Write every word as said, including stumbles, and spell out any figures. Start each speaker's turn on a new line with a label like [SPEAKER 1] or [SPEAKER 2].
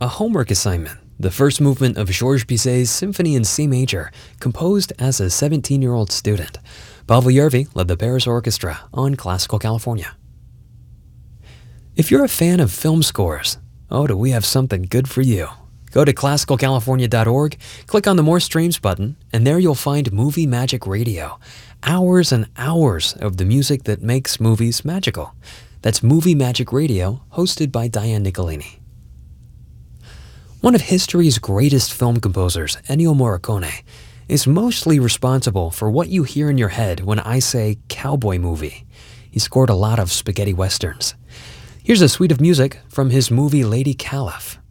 [SPEAKER 1] A homework assignment, the first movement of Georges Bizet's Symphony in C major, composed as a seventeen-year-old student. Pavel Yervi led the Paris Orchestra on Classical California. If you're a fan of film scores, oh, do we have something good for you. Go to classical california dot org, click on the More Streams button, and there you'll find Movie Magic Radio. Hours and hours of the music that makes movies magical. That's Movie Magic Radio, hosted by Diane Nicolini. One of history's greatest film composers, Ennio Morricone, is mostly responsible for what you hear in your head when I say cowboy movie. He scored a lot of spaghetti westerns. Here's a suite of music from his movie Lady Caliph.